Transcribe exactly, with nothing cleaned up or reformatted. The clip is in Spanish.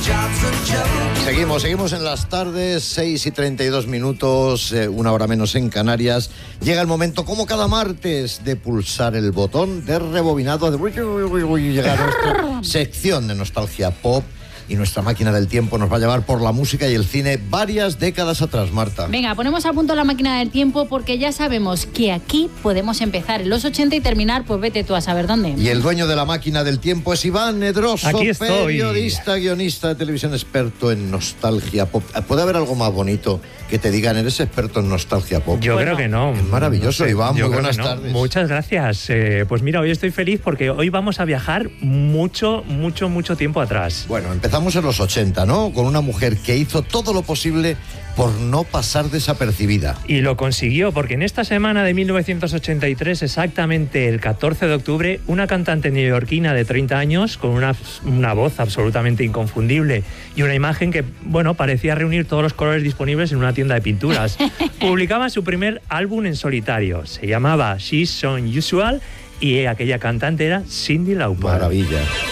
Seguimos, seguimos en las tardes, seis y treinta y dos minutos, eh, una hora menos en Canarias. Llega el momento, como cada martes, de pulsar el botón de rebobinado, de llegar a nuestra sección de nostalgia pop. Y nuestra máquina del tiempo nos va a llevar por la música y el cine varias décadas atrás, Marta. Venga, ponemos a punto la máquina del tiempo porque ya sabemos que aquí podemos empezar en los ochenta y terminar, pues vete tú a saber dónde. Y el dueño de la máquina del tiempo es Iván Edroso, Aquí estoy. periodista, guionista de televisión, experto en nostalgia pop. ¿Puede haber algo más bonito que te digan, eres experto en nostalgia pop? Yo Bueno, creo que no. Es maravilloso, No sé, Iván, yo muy creo buenas que no. tardes. Muchas gracias. Eh, pues mira, hoy estoy feliz porque hoy vamos a viajar mucho, mucho, mucho tiempo atrás. Bueno, empezamos en los ochenta, ¿no? Con una mujer que hizo todo lo posible por no pasar desapercibida. Y lo consiguió, porque en esta semana de mil novecientos ochenta y tres, exactamente el catorce de octubre, una cantante neoyorquina de treinta años, con una, una voz absolutamente inconfundible y una imagen que, bueno, parecía reunir todos los colores disponibles en una tienda de pinturas, publicaba su primer álbum en solitario. Se llamaba She's So Unusual y aquella cantante era Cyndi Lauper. Maravilla.